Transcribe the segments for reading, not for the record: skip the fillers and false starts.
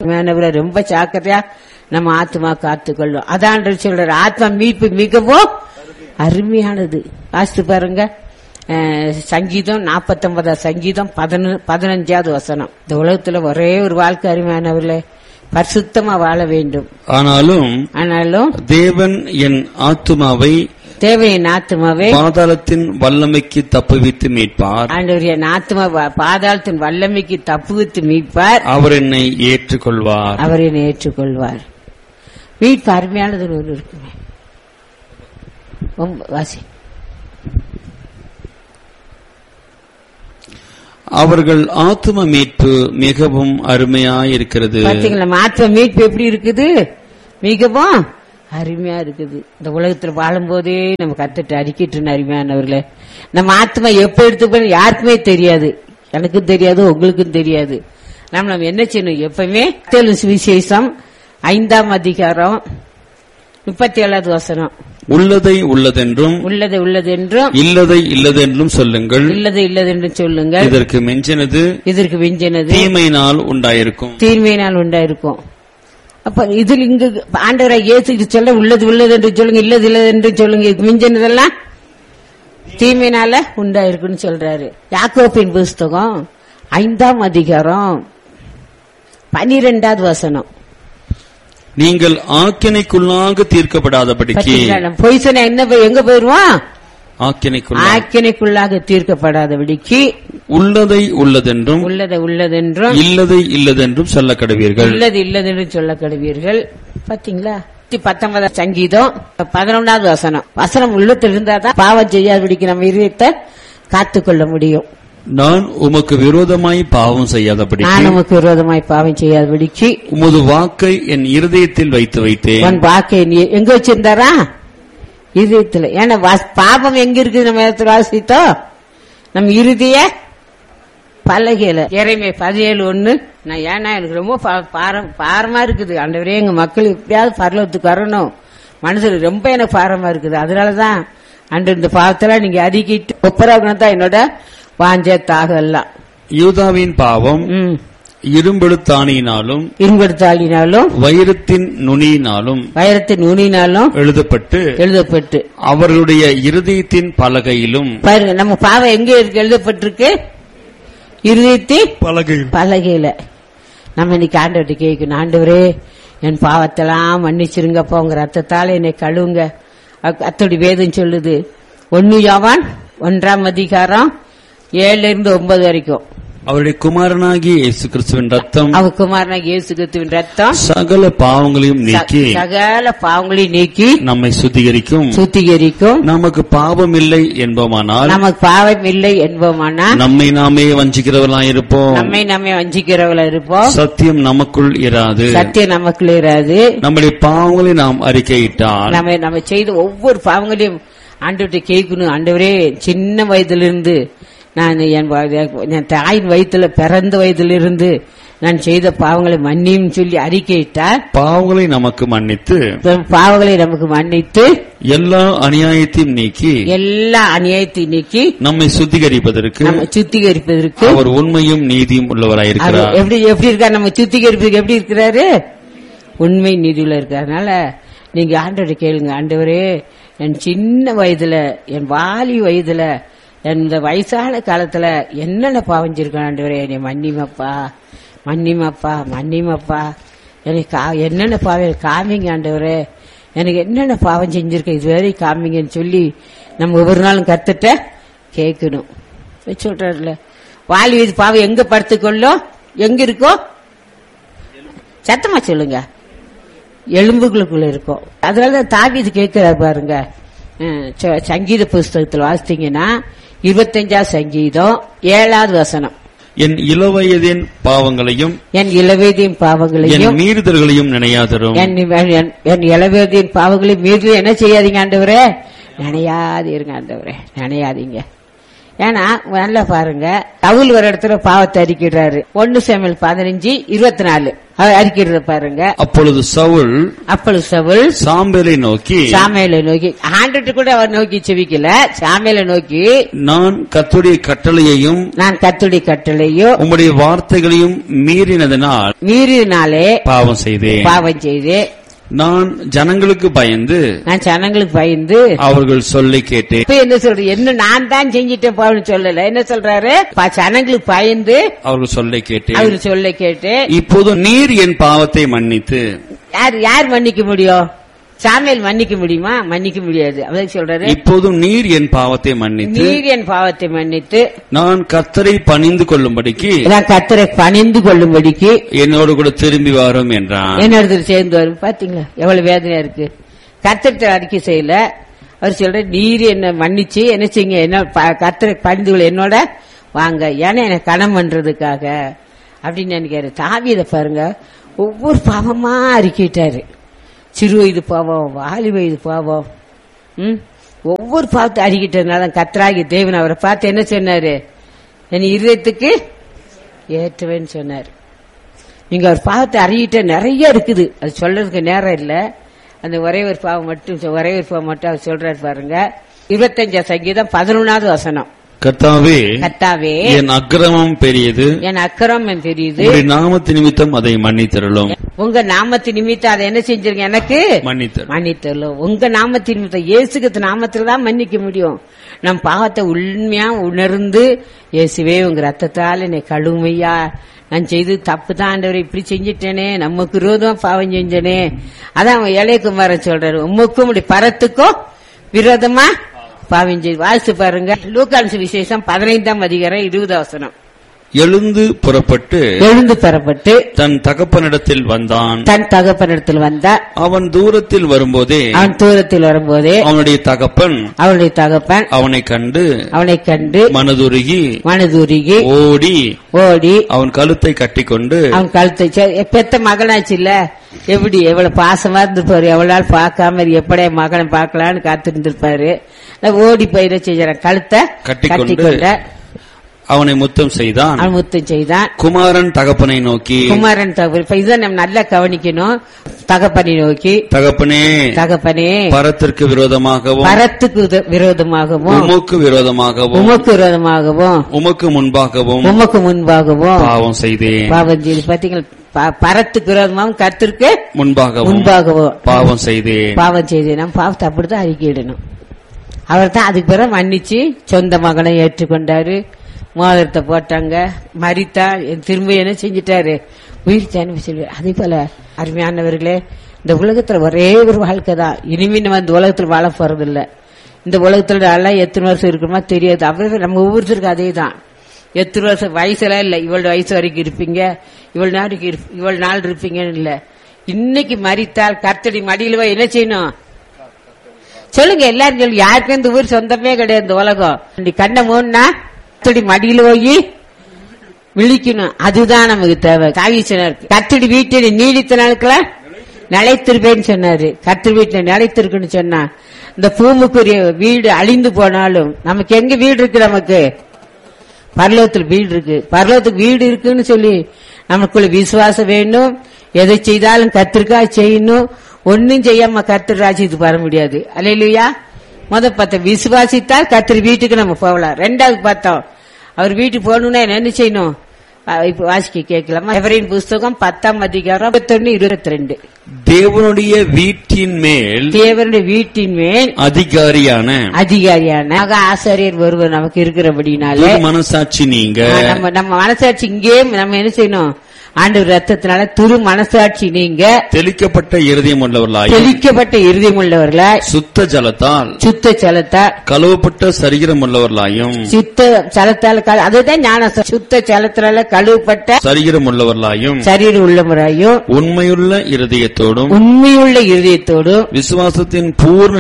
ரொம்ப ஜாக்கிரதையா நம்ம ஆத்மா காத்துக்கொள்ளும். அதான் சொல்ற ஆத்மா மீட்பு மிகவும் அருமையானது. வாசித்து பாருங்க, சங்கீதம் 49 சங்கீதம் 15வது வசனம். இந்த உலகத்துல ஒரே ஒரு வாழ்க்கை அருமையானவர்களே, பரிசுத்தமா வாழ வேண்டும். ஆனாலும் தேவன் என் ஆத்துமாவை பாதாளத்தின் வல்லமைக்கு தப்புவித்து மீட்பார். ஆண்டவர் என் ஆத்மா பாதாளத்தின் வல்லமைக்கு தப்புவித்து மீட்பார். அவர் என்னை ஏற்றுக்கொள்வார். மீட்பு அருமையானது ஒரு இருக்குமே. வாசி. அவர்கள் ஆத்ம மீட்பு மிகவும் அருமையாயிருக்கிறது. பாத்தீங்களா, ஆத்ம மீட்பு எப்படி இருக்குது? மிகவும் அருமையா இருக்குது. இந்த உலகத்துல வாழும் போதே நம்ம கத்துட்டு அறிக்கிட்டு அருமையானவர்களே, நம்ம ஆத்மா எப்ப எடுத்து யாருக்குமே தெரியாது, எனக்கும் தெரியாது, உங்களுக்கும் தெரியாது. நம்ம என்ன செய்யணும்? எப்பவுமே சுவிசேஷம் 5ஆம் அதிகாரம் 37வது வசனம். உள்ளதை உள்ளதென்றும் இல்லதை இல்லதென்றும் சொல்லுங்கள். இதற்கு மிஞ்சினது தீமையினால் உண்டாயிருக்கும். அப்ப இதில் இங்கு ஆண்டவரை இயேசு சொல்ல உள்ளது என்று சொல்லுங்க, இல்லது என்று சொல்லுங்க. இதுக்கு மிஞ்சினதெல்லாம் தீமையினால உண்டாயிருக்குன்னு சொல்றாரு. யாக்கோபின் புஸ்தகம் 5ஆம் அதிகாரம் 12வது வசனம். நீங்கள் ஆக்கினைக்குள்ளாக தீர்க்கப்படாதபடிக்கு. பொய் சொன்ன என்ன எங்க போயிருவான்? ஆக்கினைக்குள்ளாக தீர்க்கப்படாதபடிக்கு உள்ளதை உள்ளதென்றும் இல்லதை இல்லதென்றும் சொல்ல கடவீர்கள். பாத்தீங்களா? 19 சங்கீதம் 11வது வசனம் உள்ளத்தில் இருந்தாதான் பாவம் செய்யாதபடிக்கு நம்ம இதயத்தை காத்துக்கொள்ள முடியும். நான் உமக்கு விரோதமாய் பாவம் செய்யாதபடிக்கு உமது வாக்கை என் இருதயத்தில் வைத்தேன். உன் வாக்கை எங்க வச்சிருந்தாரா? இருதயத்தில். ஏன்னா பாவம் எங்க இருக்குது? நம்ம வாசித்தோம், நம்ம இருதய பலகையில. எரேமியா 17:1. நான் ஏன்னா எனக்கு ரொம்ப பாரமா இருக்குது. ஆண்டவரே, எங்க மக்கள் எப்படியாவது பரலோகத்துக்கு வரணும். மனசுல ரொம்ப எனக்கு பாரமா இருக்குது. அதனாலதான் அன்று இந்த பாவத்தெல்லாம் நீங்க அறிக்கிட்டு ஒப்பராகணும் தான் என்னோட வாஞ்சத்தாக எல்லாம். யூதாவின் பாவம் இரும்பெடுத்தாணியினாலும் வைரத்தின் நுனியினாலும் எழுதப்பட்டு அவர்களுடைய இருதயத்தின் பலகையிலும். பாருங்க, நம்ம பாவம் எங்க எழுதப்பட்டிருக்கு? இருதயத்தின் பலகையில. நம்ம இன்னைக்கு ஆண்டவர்கிட்ட கேட்கணும், ஆண்டவரே என் பாவத்தெல்லாம் மன்னிச்சிருங்கப்பா, உங்க ரத்தத்தால என்னை கழுவுங்க. அத்தோடி வேதம் சொல்லுது. 1 யோவான் 1ஆம் அதிகாரம் 7-9 வரைக்கும். அவருடைய குமாரனாகிய இயேசு கிறிஸ்துவின் ரத்தம், சகல பாவங்களையும் நீக்கி நம்மை சுத்திகரிக்கும். நமக்கு பாவம் இல்லை என்போமானால் நம்மை நாமே வஞ்சிக்கிறவர்களாயிருப்போம். சத்தியம் நமக்குள் இராது. நம்முடைய பாவங்களை நாம் அறிக்கையிட்டால் நம்ம செய்த ஒவ்வொரு பாவங்களையும் ஆண்டவர்கிட்ட கேட்கணும். ஆண்டவரே, சின்ன வயதிலிருந்து நான் என் தாயின் வயிற்றுல பிறந்த வயதிலிருந்து நான் செய்த பாவங்களை மன்னியும் சொல்லி அறிக்கையிட்டார். பாவங்களை நமக்கு மன்னித்து எல்லா அநியாயத்தையும் நீக்கி நம்மை சுத்திகரிப்பதற்கு அவர் உண்மையும் நீதியும் உள்ளவராயிருக்கிறார். எப்படி இருக்கார்? நம்ம சுத்திகரிப்பதற்கு எப்படி இருக்கிறாரு? உண்மை நீதியுள்ள இருக்கார். அதனால நீங்க ஆண்டவரை கேளுங்க, ஆண்டவரே என் சின்ன வயதுல, என் வாலி வயதுல, இந்த வயசான காலத்துல என்னென்ன பாவஞ்சிருக்கேன் ஆண்டவரே, என்னை மன்னிமப்பா, எனக்கு என்னென்ன பாவம் காமிங்க ஆண்டவரே, எனக்கு என்னென்ன பாவம் செஞ்சிருக்கேன் இதுவரை காமிங்கன்னு சொல்லி நம்ம ஒவ்வொரு நாளும் கத்துட்ட கேட்கணும். சொல்றல வாலி வயது பாவம் எங்க படுத்துக்கொள்ளும்? எங்க இருக்கோ? சத்தமா சொல்லுங்க. எலும்புகளுக்குள்ள இருக்கும். அதனாலதான் தாவீது கேட்கிறார் பாருங்க. சங்கீத புஸ்தகத்தில் வாசித்தீங்கன்னா 25ஆம் சங்கீதம் 7வது வசனம். என் இளவயதின் பாவங்களையும் என் மீறுதல்களையும் நினையாதரும். என் இளவயதின் பாவங்களையும் மீறுதல் என்ன செய்யாதீங்க ஆண்டவரே? நினையாதீங்க ஆண்டவரே, நினையாதீங்க. ஏன்னா நல்லா பாருங்க, சவுல் ஒரு இடத்துல பாவத்தை அறிக்கிறாரு. 1 சாமுவேல் 15:24 அறிக்கிறது பாருங்க. அப்பொழுது சவுல் சாமுவேலை நோக்கி ஆண்டவரை கூட அவர் நோக்கி செவிக்கல, சாமுவேலை நோக்கி, நான் கர்த்தருடைய கட்டளையையும் உம்முடைய வார்த்தைகளையும் மீறினதினாலே பாவம் செய்தேன். நான் ஜனங்களுக்கு பயந்து அவர்கள் சொல்லை கேட்டேன். என்ன சொல்ற, என்ன நான் தான் செஞ்சிட்டேன் சொல்லல, என்ன சொல்றாரு, ஜனங்களுக்கு பயந்து அவர்கள் சொல்லை கேட்டேன். இப்போது நீர் என் பாவத்தை மன்னித்து. யார் மன்னிக்க முடியும்? சாமுவேல் மன்னிக்க முடியுமா? மன்னிக்க முடியாது. அதான் சொல்றாரு, இப்போதும் நீர் என் பாவத்தை மன்னித்து நான் கர்த்தரை பணிந்து கொள்ளும்படிக்கு என்னோடு கூட திரும்பி வரும் என்றான். என்னோட சேர்ந்து வரும். பாத்தீங்களா எவ்வளவு வேதனையா இருக்கு. கர்த்தரை அறிக்கை செய்யல. அவர் சொல்ற, நீர் என்ன மன்னிச்சு என்ன செய்யுங்க, என்ன கர்த்தரை பணிந்து கொள்ள என்னோட வாங்க, ஏன்னா எனக்கு கணம் பண்றதுக்காக அப்படின்னு நினைக்கிறாரு. தாவீதை பாருங்க, ஒவ்வொரு பாவமா அறிக்கிட்டாரு. சிறு வயது பாவம், வாலி வயது பாவம், ஒவ்வொரு பாவத்தை அறிக்கிட்டதுனால கர்த்தராகிய தேவன் அவரை பார்த்து என்ன சொன்னாரு, என் இருதயத்துக்கு ஏற்றவேன்னு சொன்னார். நீங்க அவர் பாவத்தை அறிக்கிட்ட நிறைய இருக்குது, அது சொல்றதுக்கு நேரம் இல்ல. அந்த ஒரே ஒரு பாவம் மட்டும் அவர் சொல்றாரு பாருங்க. 25 சங்கீதம் 11வது வசனம். கர்த்தாவே, என் அக்கிரமம் பெரியது, உம்முடைய நாமத்து நிமித்தம் அதை மன்னித்தருளும். உங்க நாமத்து நிமித்தம் அதை என்ன செஞ்சிருங்க, எனக்கு மன்னித்தருளும். உங்க நாமத்து நிமித்தம், இயேசுக்கு நாமத்துல தான் மன்னிக்க முடியும். நம் பாவத்தை உண்மையா உணர்ந்து, இயேசுவே உங்க ரத்தத்தால் என்னை கழுமையா, நான் செய்து தப்பு தான் ஆண்டவரை இப்படி செஞ்சிட்டேனே, நமக்கு விரோதமா பாவம் செஞ்சனே. அதான் அவன் இளையகுமாரன் சொல்றாரு, உமக்கும் பரத்துக்கும் விரோதமா பாவம் செய்து. வாசித்து பாருங்க, லூக்கான் சுவிசேஷம் 15ஆம் அதிகாரம் 20 வசனம். எழுந்து புறப்பட்டு தன் தகப்பனிடத்தில் வந்தான். அவன் தூரத்தில் வரும்போதே அவனுடைய தகப்பன் அவனை கண்டு மனதுருகி ஓடி அவன் கழுத்தை கட்டிக்கொண்டு, பெத்த மகனாச்சு இல்ல, எப்படி எவ்வளவு பாசமா இருந்திருப்பாரு, எவ்வளவு நாள் பார்க்காம எப்படி மகனை பார்க்கலான்னு காத்திருந்திருப்பாரு. ஓடி போயிட செய்யறான், கழுத்தை கட்டிக்கொண்டு அவனை முத்தம் செய்தான். குமாரன் தகப்பனை நோக்கி, இதை நம்ம நல்லா கவனிக்கணும். தகப்பனை நோக்கி, தகப்பனே பரத்திற்கு விரோதமாகவும் உமக்கு விரோதமாகவும் உமக்கு முன்பாகவும் பாவம் செய்தேன். பாத்தீங்களா, பரத்துக்கு விரோதமாகவும் கர்த்தருக்கு முன்பாகவும் பாவம் செய்தேன். நம்ம பாவத்தை அப்படித்தான் அறிக்கையிடணும். அவர் தான் அதுக்கு பிறகு மன்னிச்சு சொந்த மகனை ஏற்றுக்கொண்டாரு, மோதிரத்தை போட்டாங்க, மரித்தா, திரும்ப என்ன செஞ்சிட்டாரு, உயிர் தானே சொல்லி. அதே போல அருமையானவர்களே, இந்த உலகத்துல ஒரே ஒரு வாழ்க்கை தான். இனிமே நம்ம இந்த உலகத்துல வாழ போறது இல்ல. இந்த உலகத்துல எல்லாம் எத்தனை வருஷம் இருக்கணுமா தெரியாது. அவரு நம்ம ஒவ்வொருத்தருக்கு அதே தான். எத்தனை வருஷம் வயசுல இல்ல, இவ்வளவு வயசு வரைக்கும் இருப்பீங்க, இவ்வளவு நாள் இருப்பீங்கன்னு இல்ல. இன்னைக்கு மரித்தால் கர்த்தடி மடியில போய் என்ன செய்யணும் சொல்லுங்க, எல்லாரும் சொல்லு. யாருக்கும் இந்த ஊர் சொந்தமே கிடையாது. இந்த உலகம் கண்ண மூணா மடியில போய் விழிக்கணும். அதுதான் நமக்கு தேவை. காவிச்சனர் கர்த்தடி வீட்டில் நீடித்த நாட்கள நிலைத்திருப்பேன்னு சொன்னாரு. கர்த்தர் வீட்டுல நிலைத்திருக்குன்னு சொன்னா, இந்த பூமுக்குரிய வீடு அழிந்து போனாலும் நமக்கு எங்க வீடு இருக்கு, நமக்கு பரலோகத்தில் வீடு இருக்கு. பரலோகத்துக்கு வீடு இருக்குன்னு சொல்லி நமக்குள்ள விசுவாசம் வேணும். எதை செய்தாலும் கர்த்தருக்காக செய்யணும். ஒன்னும் செய்யாம கர்த்தர் ராஜ்யத்துக்கு வர முடியாது. அல்லேலூயா. பார்த்தோம், விசுவாசித்தால் கர்த்தர் வீட்டுக்கு நம்ம போகலாம். 2வது பார்த்தோம், அவர் வீட்டுக்கு போகணும்னா என்ன செய்யணும், இப்ப வாசிக்க கேட்கலாமா? எவரின் புஸ்தகம் 10ஆம் அதிகாரம் 21-22. தேவனுடைய வீட்டின் மேல் அதிகாரியான ஆசாரியர் ஒருவர் நமக்கு இருக்கிறபடினாலே மனசாட்சி நீங்க, நம்ம மனசாட்சி இங்கே நம்ம என்ன செய்யணும், ஆண்டவர் ரத்தத்தினால துரு மனசாட்சி நீங்க தெளிக்கப்பட்ட இருதயம் உள்ளவர்களாய் சுத்த ஜலத்தால் கழுவப்பட்ட சரீரம் உள்ளவர்களாயும் அதுதான் ஞான சுத்த ஜலத்தினால கழுவப்பட்ட சரீரம் உள்ளவர்களாயும் உண்மையுள்ள இருதயத்தோடும் விசுவாசத்தின் பூர்ண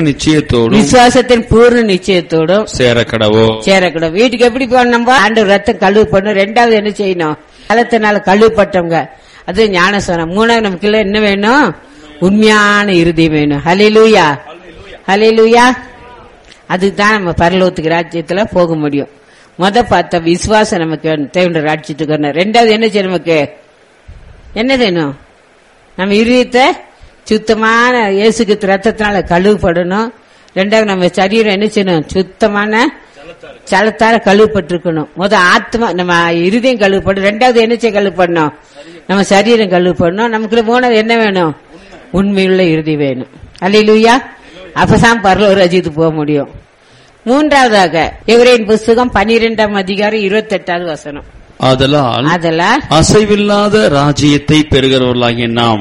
நிச்சயத்தோடும் சேரக்கடவோ. வீட்டுக்கு எப்படி போகணும், நம்ம ஆண்டவர் ரத்தம் கழுவப்படணும். 2வது என்ன செய்யணும், ஜலத்தினால கழுவப்பட்டவங்க, அது ஞானஸ்நானம். 3வது நமக்கு என்ன வேணும், உண்மையான இருதயம் வேணும். ஹல்லேலூயா, ஹல்லேலூயா. அதுதான் நம்ம பரலோகத்துக்கு ராஜ்யத்துல போக முடியும். பார்த்த விசுவாசம் நமக்கு தேவனுடைய ராஜ்யத்துக்கு வரணும். ரெண்டாவது என்ன செய்யணும்? நமக்கு என்ன செய்யணும்? நம்ம இருதயத்தை சுத்தமான இயேசுக்கு ரத்தத்தினால கழுவுப்படணும். ரெண்டாவது நம்ம சரீரம் என்ன செய்யணும்? சுத்தமான ஜலத்தால கழுவுப்பட்டிருக்கணும். ஆத்மா நம்ம இருதயம் கழுவுப்படும். ரெண்டாவது என்ன செய்ய கழுவுப்படணும்? நம்ம சரீரம் கழுவுப்படணும். நமக்குள்ள போனது என்ன வேணும்? உண்மையுள்ள இறுதி வேணும். அல்லேலூயா. அப்பதான் பரலோக ராஜ்யத்துக்கு போக முடியும். மூன்றாவதாக எபிரேயர் புஸ்தகம் 12ஆம் அதிகாரம் 28வது வசனம். ஆதலால் அசைவில்லாத ராஜ்யத்தை பெறுகிறவர்களாகிய நாம்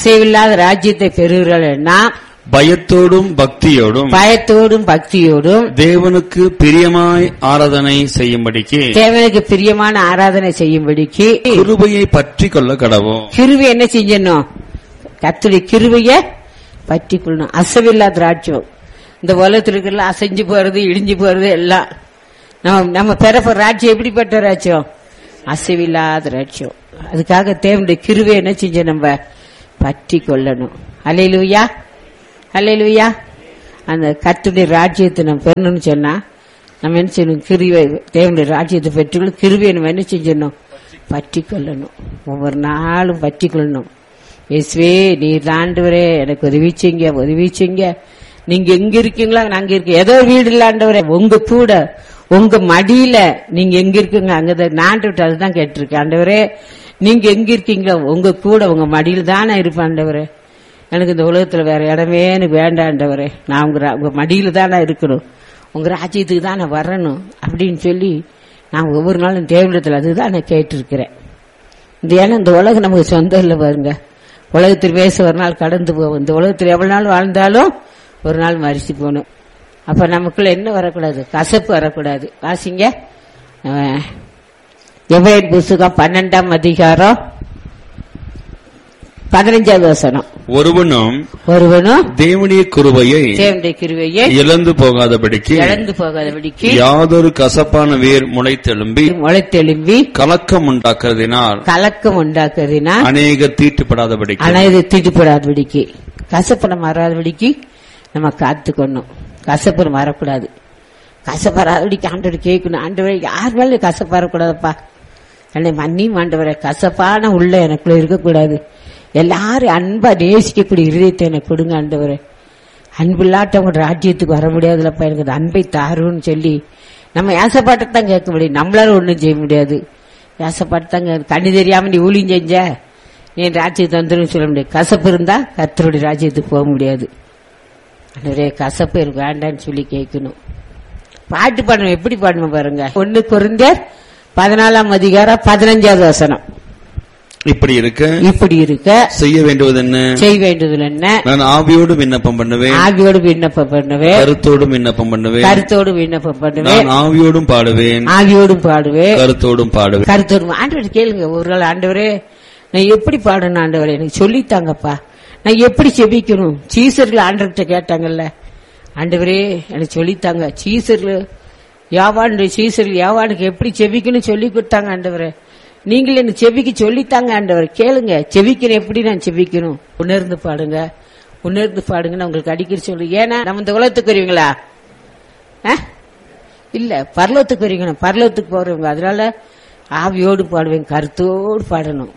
பயத்தோடும் பக்தியோடும் தேவனுக்கு பிரியமான ஆராதனை செய்யும்படிக்கு கிருபையை பற்றி கொள்ள கடவோம். கிருபை என்ன செய்யணும்? கர்த்தருடைய கிருபையை பற்றி கொள்ளணும். அசைவில்லாத ராஜ்யம். இந்த உலகத்தில் இருக்கிற அசைஞ்சு போறது, இடிஞ்சு போறது எல்லாம் நம்ம பெறப்போற ராஜ்யம் எப்படிப்பட்ட ராஜ்யம்? அசைவில்லாத ராஜ்யம். அதுக்காக தேவனுடைய கிருபையை என்ன செஞ்ச நம்ம பற்றி கொள்ளணும். அல்லேலூயா, அல்லேலூயா. அந்த கர்த்தருடைய ராஜ்யத்தை நம்ம பெறணும்னு சொன்னா நம்ம என்ன செய்யணும்? கிருபை, தேவனுடைய ராஜ்யத்தை பெற்றுக்கொள்ள கிருபையை நம்ம என்ன செஞ்சணும்? பற்றி கொள்ளணும். ஒவ்வொரு நாளும் பற்றி கொள்ளணும். இயேசுவே, நீர் ஆண்டவரே எனக்கு உதவி செய்யுங்க. நீங்க எங்க இருக்கீங்களா? நாங்க இருக்கோம். ஏதோ வீடு இல்ல ஆண்டவரே, உங்க கூட உங்க மடியில நீங்க எங்க இருக்கீங்க அங்கதான் நான் அதுதான் கேட்டிருக்கேன். ஆண்டவரே, நீங்க எங்க இருக்கீங்களோ உங்க கூட உங்க மடியில தானே இருப்பேன். ஆண்டவரே, எனக்கு இந்த உலகத்துல வேற இடமே எனக்கு வேண்டாம். ஆண்டவரே, நான் உங்க மடியில தானே இருக்கணும், உங்க ராஜ்யத்துக்கு தான் நான் வரணும் அப்படின்னு சொல்லி நான் ஒவ்வொரு நாளும் தேவனிடத்துல அதுதான் நான் கேட்டிருக்கிறேன். ஏன்னா இந்த உலகம் நமக்கு சொந்தம் இல்லை பாருங்க. உலகத்தில் பேச ஒரு நாள் கடந்து போவோம். இந்த உலகத்தில் எவ்வளவு நாள் வாழ்ந்தாலும் ஒரு நாள் மரிச்சு போகணும். அப்ப நமக்குள்ள என்ன வரக்கூடாது? கசப்பு வரக்கூடாது. வாசிங்க எபிரேயர் புஸ்தகம் 12ஆம் அதிகாரம் 15வது வசனம். ஒருவனும் தேவனுடைய கிருபையை இழந்து போகாதபடிக்கு யாதொரு கசப்பான வேர் முளைத்தெழும்பி கலக்கம் உண்டாக்குறதினால் அநேக தீட்டுப்படாதபடிக்கு கசப்படம் வராதபடிக்கு நம்ம காத்துக்கணும். கசப்படம் வரக்கூடாது. கசப்பராதபடிக்கு ஆண்டவர் கேட்கணும். ஆண்டவரே, யார் மேல கசப்பா வரக்கூடாதப்பா, என்னை மன்னியும் ஆண்டவரே, கசப்பான உள்ள எனக்குள்ள இருக்கக்கூடாது. எல்லாரும் அன்பா நேசிக்கக்கூடிய இருதயத்தை எனக்கு கொடுங்க ஆண்டவரே. அன்பு இல்லாட்ட உங்க ராஜ்யத்துக்கு வர முடியாதுலப்பா, எனக்கு அன்பை தாருன்னு சொல்லி நம்ம ஏசப்பாட்டத்தான் கேட்க முடியும். நம்மளால ஒண்ணும் செய்ய முடியாது. ஏசப்பாட்டத்தாங்க கண்ணு தெரியாம நீ ஊழியம் செஞ்ச நீ ராஜ்யத்தை வந்துடும் சொல்ல முடியாது. கசப்பு இருந்தா கர்த்தருடைய ராஜ்யத்துக்கு போக முடியாது. ஆண்டவரே, கசப்பு எனக்கு வேண்டான்னு சொல்லி கேட்கணும். பாட்டு பாடணும். எப்படி பாடணும் பாருங்க. 1 கொரிந்தியர் 14ஆம் அதிகாரம் 15வது வசனம். இப்படி இருக்க செய்ய வேண்டுவது என்ன? நான் ஆவியோடு விண்ணப்பம் பண்ணுவேன், கருத்தோடும் விண்ணப்பம் பண்ணுவேன், நான் ஆவியோடும் பாடுவேன், கருத்தோடும் பாடுவேன். ஆண்டவர் கேளுங்க ஒரு நாள், ஆண்டவரே நான் எப்படி பாடணும் ஆண்டவரே, எனக்கு சொல்லித்தாங்கப்பா, நான் எப்படி செபிக்கணும். சீசர்கள் ஆண்டவர்கிட்ட கேட்டாங்கல்ல, ஆண்டவரே எனக்கு சொல்லித்தாங்க. யாவானுக்கு எப்படி செபிக்கணும் சொல்லி கொடுத்தாங்க. ஆண்டவரே, நீங்களே எனக்கு செபிக்க சொல்லித்தாங்க. ஆண்டவர் கேளுங்க, செபிக்கணும் எப்படி நான் செபிக்கணும். உணர்ந்து பாடுங்க நான் உங்களுக்கு அடிக்கடி சொல்லு. ஏன்னா நம்ம இந்த உலகத்துக்கு வருவீங்களா? இல்ல, பரலோகத்துக்கு வருவீங்க. பரலோகத்துக்கு போறவங்க. அதனால ஆவியோடு பாடுவேன், கருத்தோடு பாடணும்.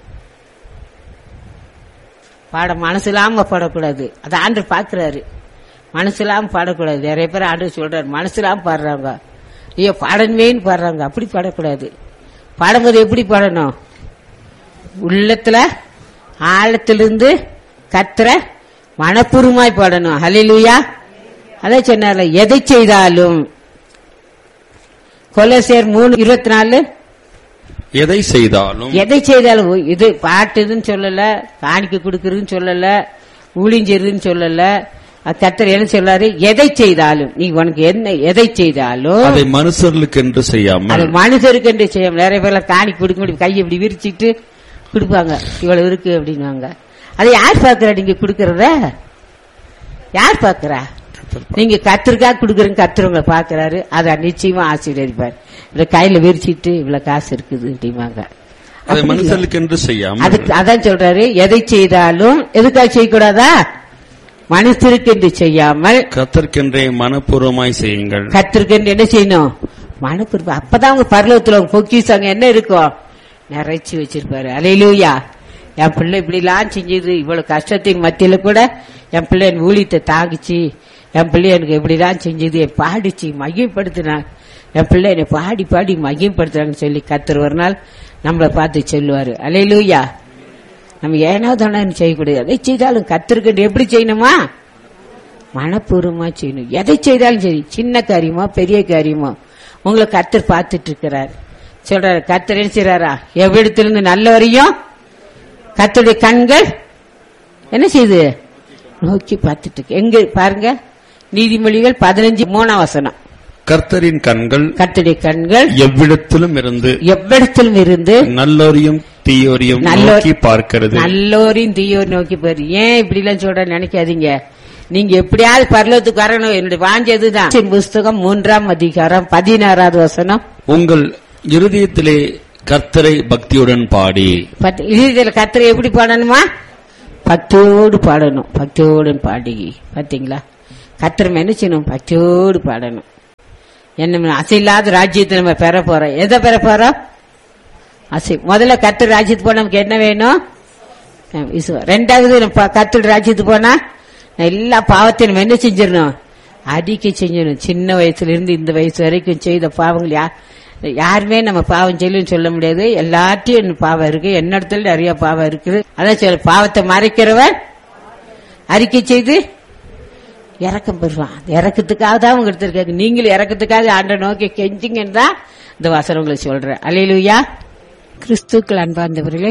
மனசில்லாம பாடக்கூடாது. அதை ஆண்டவர் பாக்குறாரு. மனசில்லாம பாடக்கூடாது. நிறைய பேர் ஆண்டவர் சொல்றாரு மனசில்லாம பாடுறாங்க, ஐயோ பாடணுமேன்னு பாடுறாங்க. அப்படி பாடக்கூடாது. பாடும்போது எப்படி பாடணும்? உள்ளத்துல ஆழத்திலிருந்து கர்த்தரை மனப்பூர்வமாய் பாடணும். ஹல்லேலூயா. அதை சொன்னார்ல, எதை செய்தாலும். கொலோசியர் 3:24 எதை செய்தாலும் இது பாட்டுதுன்னு சொல்லல, காணிக்க கொடுக்கறதுன்னு சொல்லல, ஊழிஞ்செருதுன்னு சொல்லல. கர்த்தர் என்ன சொல்றாரு? எதை செய்தாலும், நீ உனக்கு என்ன எதை செய்தாலும் அதை மனுஷர்களுக்கு என்று செய்யாம, அது மனுஷருக்கு என்று செய்யாம. நிறைய பேர்ல காணிக்க கொடுக்க முடியும், கையை இப்படி விரிச்சிட்டு கொடுப்பாங்க, இவ்வளவு இருக்கு அப்படின்வாங்க. அதை யார் பாக்குறா? நீங்க கொடுக்கறத யார் பாக்குறா? நீங்க கர்த்தருக்காக கொடுக்கறீங்க, கர்த்தர் உங்களை பாக்குறாரு. அதை நிச்சயமா ஆசீர்வதிப்பார். கையில விரிச்சிட்டு இவ்வளவு காசு இருக்குது அப்படிவாங்க. அதை மனுஷர்களுக்கு என்று செய்யாம, அதுக்கு அதான் சொல்றாரு, எதை செய்தாலும் எதுக்காக செய்யக்கூடாதா? மனுஷருக்கு என்று செய்யாமல் கர்த்தருக்கென்றே மனப்பூர்வமாய் செய்யுங்கள். கர்த்தருக்கென்று என்ன செய்யணும்? மனப்பூர்வம். அப்பதான் அவங்க பரலோகத்துல பொக்கிஷம் என்ன இருக்கும் நிறைச்சி வச்சிருப்பாரு. அல்லேலூயா. என் பிள்ளை இப்படி எல்லாம் செஞ்சது, இவ்வளவு கஷ்டத்தின் மத்தியில கூட என் பிள்ளை என் ஊழியத்தை தாங்கிச்சு, என் பிள்ளை எனக்கு இப்படிலாம் செஞ்சது, என் பாடிச்சு மகிமைப்படுத்தினா, என் பிள்ளை என்னை பாடி பாடி மகிமைப்படுத்துறாங்கன்னு சொல்லி கர்த்தர் ஒரு நாள் நம்மளை பார்த்து சொல்லுவாரு. அல்லேலூயா. நம்ம ஏனாதானு செய்யக்கூடாது. எதை செய்தாலும் கர்த்தருக்கு எப்படி செய்யணுமா? மனப்பூர்வமா செய்யணும். எதை செய்தாலும் சரி, சின்ன காரியமோ பெரிய காரியமோ உங்களை கர்த்தர் பார்த்துட்டு இருக்கிறார். சொல்றாரு, கர்த்தர் என்ன செய்யறாரா? எவ்விடத்திலிருந்து நல்லவரையும் கர்த்தருடைய கண்கள் என்ன செய்யுது? நோக்கி பார்த்துட்டு இருக்கு. எங்க பாருங்க, நீதிமொழிகள் 15:3 கர்த்தரின் கண்கள் கர்த்தருடைய கண்கள் எவ்விடத்திலும் இருந்து நல்லோரையும் தீயோரையும் நோக்கி பார்க்கிறது. நல்லோரையும் தீயோரையும் நோக்கி பாரு. ஏன் இப்படி எல்லாம் சொல்ற நினைக்காதீங்க. நீங்க எப்படியாவது பரலோகத்துக்கு வரணும். என்னுடைய வாஞ்சதுதான். புஸ்தகம் 3:16 உங்கள் இருதயத்திலே கர்த்தரை பக்தியுடன் பாடி. இருதயத்துல கர்த்தரை எப்படி பாடணுமா? பக்தியோடு பாடணும். பக்தியோடு பாடி. பாத்தீங்களா? கர்த்தரை என்ன செய்யணும்? பக்தியோடு பாடணும். என்ன அசையில்லாத ராஜ்யத்தை நம்ம பெற போறோம். எதை பெற போறோம்? அசை. முதல்ல கர்த்தர் ராஜ்யத்துக்கு போனா நமக்கு என்ன வேணும்? ரெண்டாவது கர்த்தர் ராஜ்யத்துக்கு போனா எல்லா பாவத்தையும் நம்ம என்ன செஞ்சிடணும்? அடிக்க செஞ்சிடணும். சின்ன வயசுல இருந்து இந்த வயசு வரைக்கும் செய்த பாவங்கள் யாருமே நம்ம பாவம் செய்யலன்னு சொல்ல முடியாது. எல்லாத்தையும் பாவம் இருக்கு. என்னிடத்துல நிறைய பாவம் இருக்குது. அதான் சொல்ல, பாவத்தை மறைக்கிறவன் அறிக்கை செய்து இறக்கம் பெறுவான். இறக்கத்துக்காக தான் அவங்க எடுத்திருக்காங்க. நீங்களும் இறக்கத்துக்காக ஆண்டை நோக்கி கெஞ்சிங்கன்னு தான் இந்த வசனம் உங்களை சொல்றேன். அல்லேலூயா. கிறிஸ்துக்கள் அன்பார்ந்தவர்களே,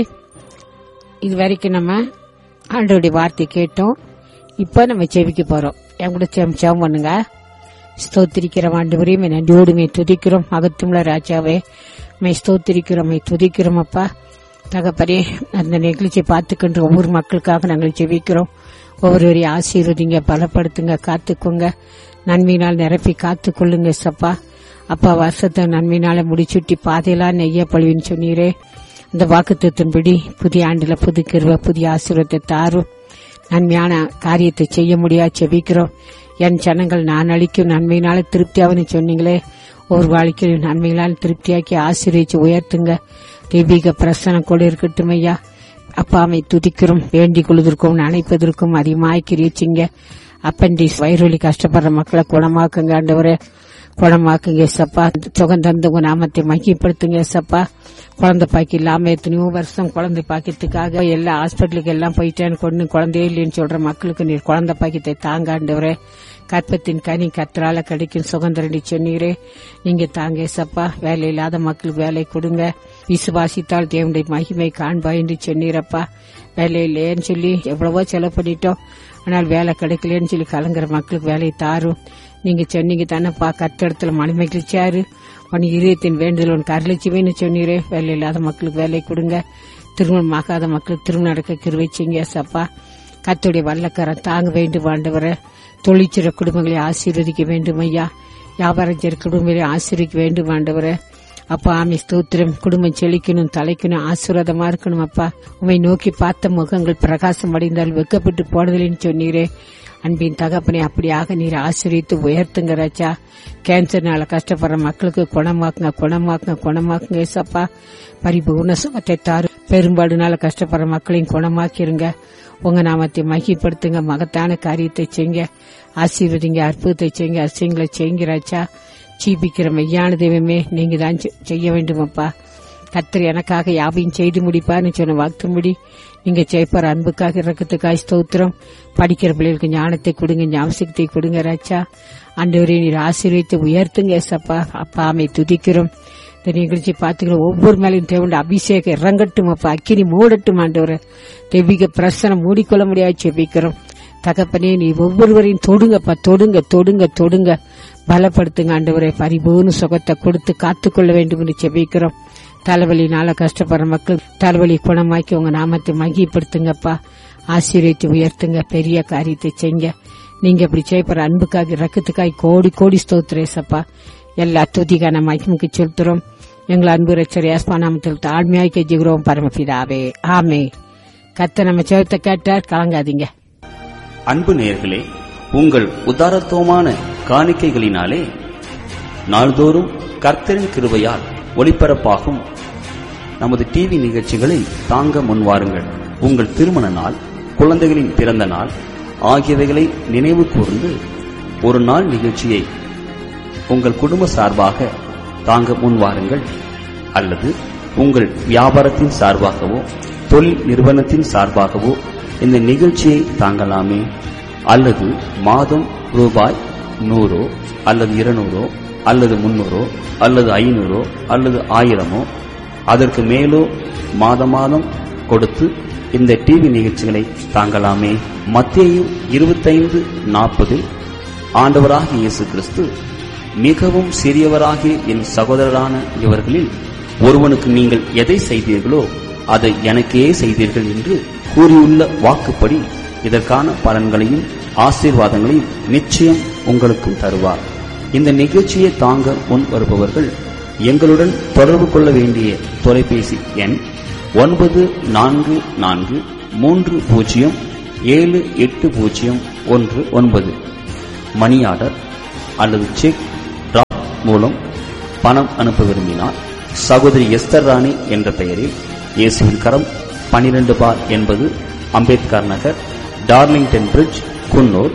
இது வரைக்கும் நம்ம ஆண்டவருடைய வார்த்தை கேட்டோம். இப்ப நம்ம செவிக்க போறோம். என் கூட ஜெபம் பண்ணுங்க. ஸ்தோத்திரிக்கிறோம் ஆண்டவரையும் நன்றியோடுமே துதிக்கிறோம். அகத்துமுள்ள ராஜாவே மை ஸ்தோத்திரிக்கிறோம், மை துதிக்கிறோம். அப்பா தகப்பனே, அந்த நிகழ்ச்சியை பார்த்துக்கின்ற ஒவ்வொரு மக்களுக்காக நாங்கள் ஜெபிக்கிறோம். ஒவ்வொருவரையும் ஆசீர்வதிங்க, பலப்படுத்துங்க, காத்துக்கோங்க, நன்மையினால் நிரப்பி காத்துக்கொள்ளுங்க சப்பா. அப்பா வருஷத்தை நன்மையினால முடிச்சுட்டி பாதையெல்லாம் நெய்ய பழுவின்னு சொன்னீரே. அந்த வாக்குத்தத்தின்படி புதிய ஆண்டுல புது கிருபை, புதிய ஆசீர்வாதத்தை தாரும். நன்மையான காரியத்தை செய்ய முடியாது செபிக்கிறோம். என் ஜனங்கள் நான் அளிக்கும் நன்மையினால திருப்தியாவன்னு சொன்னீங்களே. ஒரு வாழ்க்கையில் நன்மைகளால் திருப்தியாக்கி ஆசீர்வதிச்சு உயர்த்துங்க. தெய்வீக பிரசனம் கூட இருக்கட்டும் ஐயா. அப்பாமை துதிக்கிறோம். வேண்டிக் கொள்வதற்கும் நினைப்பதற்கும் அதிகமாய் கிரிச்சிங்க. அப்பண்டிஸ் வயிறுவலி கஷ்டப்படுற மக்களை குணமாக்குங்க ஆண்டவரே, குணமாக்குங்க சப்பா. சுகம் தந்து உங்க நாமத்தை மகிமைப்படுத்துங்க சப்பா. குழந்தை பாக்கி இல்லாம எத்தனையோ வருஷம் குழந்தை பாக்கியத்துக்காக எல்லா ஹாஸ்பிட்டலுக்கு எல்லாம் போயிட்டேன்னு கொண்டு குழந்தையே இல்லைன்னு சொல்ற மக்களுக்கு நீர் குழந்தை பாக்கியத்தை தாங்க ஆண்டவரே. கற்பத்தின் கனி கர்த்தரால கிடைக்கும் சுகந்தரடி சொன்னீரே. நீங்க தாங்க சப்பா. வேலை இல்லாத மக்களுக்கு வேலை கொடுங்க. விசுவாசித்தால் தேவனுடைய மகிமை காண்பா என்று சொன்னீரப்பா. வேலை இல்லையேன்னு சொல்லி எவ்வளவோ செலவு பண்ணிட்டோம், ஆனால் வேலை கிடைக்கலன்னு சொல்லி கலங்குற மக்களுக்கு வேலையை தாரும். நீங்க சொன்னீங்க தானேப்பா, கர்த்தரிடத்துல மகிழ்ச்சியாரு உன் இதயத்தின் வேண்டுதல் உன் கருளிச்சுவேன்னு சொன்னீரே. வேலை இல்லாத மக்களுக்கு வேலை கொடுங்க. திருமணம் ஆகாத மக்களுக்கு திருமணம் நடக்க கிருபை செய்யுங்க சப்பா. கர்த்தருடைய வல்லக்கரம் தாங்க வேண்டும் ஆண்டவரே. தொழிற்சிற குடும்பங்களை ஆசீர்வதிக்க வேண்டும் ஐயா. வியாபாரம் செய்ற குடும்பங்களை ஆசீர்வதிக்க வேண்டும் ஆண்டவரே. அப்பா ஆமை ஸ்தோத்திரம். குடும்பம் செழிக்கணும், தலைக்கணும், ஆசீர்வாதமா இருக்கணும் அப்பா. உண்மை நோக்கி பார்த்த முகங்கள் பிரகாசம் அடைந்தால் வெக்கப்பட்டு போனதில்லைன்னு சொன்னீரே. அன்பின் தகப்பனை அப்படியாக நீர் ஆசீர்வித்து உயர்த்துங்க ராஜா. கேன்சர்னால கஷ்டப்படுற மக்களுக்கு குணமாக்குங்க, குணமாக்குங்க, குணமாக்குங்க ஏசப்பா. பரிபூர்ண சுகத்தை தாரு. பெரும்பாடுனால கஷ்டப்படுற மக்களையும் குணமாக்கிருங்க. உங்க நாமத்தை மகிப்படுத்துங்க. மகத்தான காரியத்தை செய்யுங்க. ஆசீர்வதிங்க, அற்புதத்தை செய்யுங்க, அதிசயங்களை செய்யுங்க ராஜா. ஜீபிக்கிற மெய்யான தெய்வமே நீங்க தான் செய்ய வேண்டுமப்பா. கர்த்தர் எனக்காக யாவையும் செய்து முடிப்பான்னு சொன்ன வாக்கும்படி நீங்க செய்ப்பார். அன்புக்காக இரக்கத்துக்காக ஸ்தோத்திரம். படிக்கிற பிள்ளைகளுக்கு ஞானத்தை கொடுங்க, ஞாபகத்தை கொடுங்க ராஜா. ஆண்டவரே நீர் ஆசீர்வதித்து உயர்த்துங்க ஏசப்பா. அப்பா ஆமை துதிக்கிறோம். இந்த நிகழ்ச்சி பார்த்துக்கிற ஒவ்வொரு மேலையும் தேவண்ட அபிஷேகம் இறங்கட்டும் அப்பா. அக்கினி மூடட்டும் ஆண்டவரே. தெய்வீக பிரசனம் மூடிக்கொள்ள முடியாது செபிக்கிறோம். தகப்பனே நீ ஒவ்வொருவரையும் தொடுங்கப்பா, தொடுங்க, தொடுங்க, தொடுங்க, பலப்படுத்துங்க ஆண்டவரே. பரிபூர்ண சுகத்தை கொடுத்து காத்துக்கொள்ள வேண்டும் என்று செபிக்கிறோம். தலைவலினால கஷ்டப்படுற மக்கள் தலைவலி குணமாக்கி உங்க நாமத்தை மகிப்படுத்துங்கப்பா. ஆசீர்வதித்து உயர்த்துங்க. பெரிய காரியத்தை செய்யுங்க. நீங்க இப்படி செய்யப்படுற அன்புக்காக இரக்கத்துக்காக கோடி கோடி ஸ்தோத்திரேசப்பா. எல்லா துதிக்கான மகிமைக்கு செலுத்துறோம். எங்கள் அன்பு ரட்சகர் இயேசுவின் நாமத்தில் தாழ்மையாய் கெஞ்சுகிறோம் பரமபிதாவே, ஆமே. கர்த்தர் நம்ம ஜெபத்தை கேட்டார், கலங்காதீங்க. அன்பு நேயர்களே, உங்கள் உதாரத்துவமான காணிக்கைகளினாலே நாள்தோறும் கர்த்தரின் கிருபையால் ஒளிபரப்பாகும் நமது டிவி நிகழ்ச்சிகளை தாங்க முன்வாருங்கள். உங்கள் திருமண நாள், குழந்தைகளின் பிறந்த நாள் ஆகியவைகளை நினைவு கூர்ந்து ஒரு நாள் நிகழ்ச்சியை உங்கள் குடும்ப சார்பாக தாங்க முன்வாருங்கள். அல்லது உங்கள் வியாபாரத்தின் சார்பாகவோ தொழில் நிறுவனத்தின் சார்பாகவோ இந்த நிகழ்ச்சியை தாங்கலாமே. அல்லது மாதம் ரூபாய் 100 அல்லது 200 அல்லது 300 அல்லது 500 அல்லது 1000 அதற்கு மேலோ மாதம் மாதம் கொடுத்து இந்த டிவி நிகழ்ச்சிகளை தாங்கலாமே. மத்தேயு 25:40 ஆண்டவராகிய இயேசு கிறிஸ்து, மிகவும் சிறியவராகிய என் சகோதரரான இவர்களில் ஒருவனுக்கு நீங்கள் எதை செய்தீர்களோ அதை எனக்கே செய்தீர்கள் என்று கூறியுள்ள வாக்குப்படி இதற்கான பலன்களையும் ஆசீர்வாதங்களையும் நிச்சயம் உங்களுக்கும் தருவார். இந்த நிகழ்ச்சியை தாங்க முன் வருபவர்கள் எங்களுடன் தொடர்பு கொள்ள வேண்டிய தொலைபேசி எண் 9443078019. மணி ஆர்டர் அல்லது செக் டிராப் மூலம் பணம் அனுப்ப விரும்பினால் சகோதரி எஸ்தர் ராணி என்ற பெயரில் இயேசுவின் கரம் 12 அம்பேத்கர் நகர், டார்லிங்டன் பிரிட்ஜ், குன்னூர்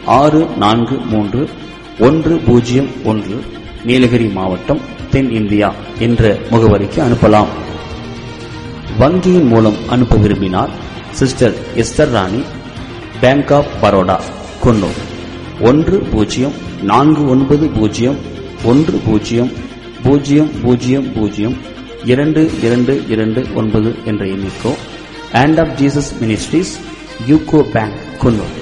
643101, நீலகிரி மாவட்டம், தென் இந்தியா என்ற முகவரிக்கு அனுப்பலாம். வங்கியின் மூலம் அனுப்ப விரும்பினால் sister Esther Rani, bank of Baroda, Coonoor 1001000229 என்ற எண்ணிக்கோ, and half Jesus ministries, UCO bank, Coonoor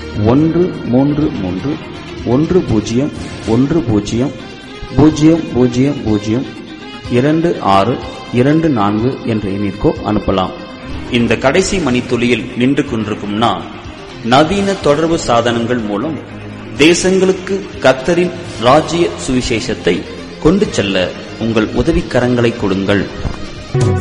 13310002624 என்ற எண்ணிற்கோ அனுப்பலாம். இந்த கடைசி மணித்துளியில் நின்று கொண்டிருக்கும் நான், நவீன தொடர்பு சாதனங்கள் மூலம் தேசங்களுக்கு கர்த்தரின் ராஜ்ய சுவிசேஷத்தை கொண்டு செல்ல உங்கள் உதவிக்கரங்களை கொடுங்கள்.